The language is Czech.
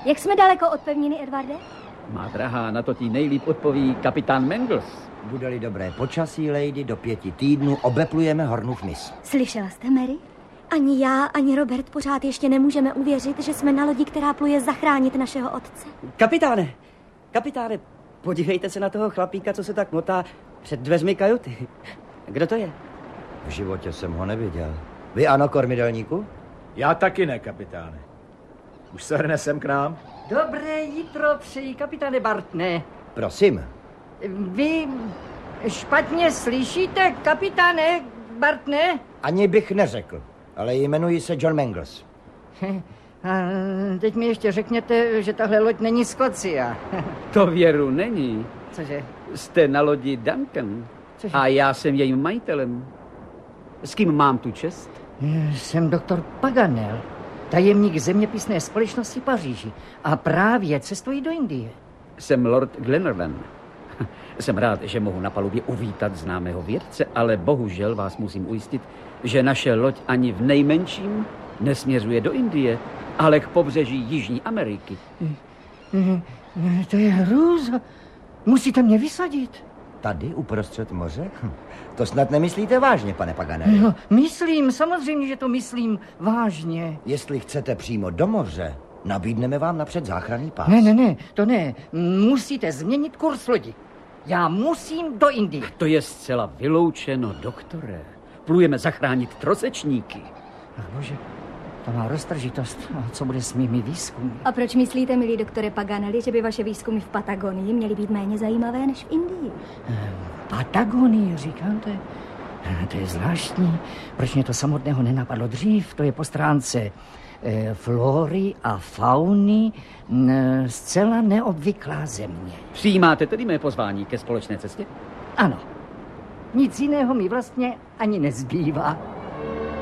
Jak jsme daleko od pevniny, Edwarde? Má drahá, na to ti nejlíp odpoví kapitán Mangles. Bude-li dobré počasí, lady, do 5 týdnů obeplujeme Hornův mys. Slyšela jste, Mary? Ani já, ani Robert pořád ještě nemůžeme uvěřit, že jsme na lodi, která pluje zachránit našeho otce. Kapitáne, podívejte se na toho chlapíka, co se tak motá před dveřmi kajuty. Kdo to je? V životě jsem ho neviděl. Vy ano, kormidelníku? Já taky ne, kapitáne. Už se hrne sem k nám? Dobré jitro přeji, kapitáne Bartne. Prosím. Vy špatně slyšíte, kapitáne Bartne? Ani bych neřekl, ale jmenuji se John Mangles. A teď mi ještě řekněte, že tahle loď není Scotia. To věru není. Cože? Jste na lodi Duncan. Cože? A já jsem jejím majitelem. S kým mám tu čest? Jsem doktor Paganel, tajemník zeměpisné společnosti Paříži a právě cestuji do Indie. Jsem Lord Glenarvan. Jsem rád, že mohu na palubě uvítat známého vědce, ale bohužel vás musím ujistit, že naše loď ani v nejmenším nesměřuje do Indie, ale k pobřeží Jižní Ameriky. To je hrůza. Musíte mě vysadit. Tady uprostřed moře? To snad nemyslíte vážně, pane Paganel? No, myslím, samozřejmě, že to myslím vážně. Jestli chcete přímo do moře, nabídneme vám napřed záchranný pás. Ne, to ne. Musíte změnit kurz lodi. Já musím do Indie. To je zcela vyloučeno, doktore. Plujeme zachránit trosečníky. Bože, to má roztržitost. A co bude s mými výzkumy? A proč myslíte, milý doktore Paganelli, že by vaše výzkumy v Patagonii měly být méně zajímavé než v Indii? Patagonii, říkáte? To je zvláštní. Proč mě to samotného nenapadlo dřív? To je po stránce flory a fauny zcela neobvyklá země. Přijímáte tedy mé pozvání ke společné cestě? Ano. Nic jiného mi vlastně ani nezbývá.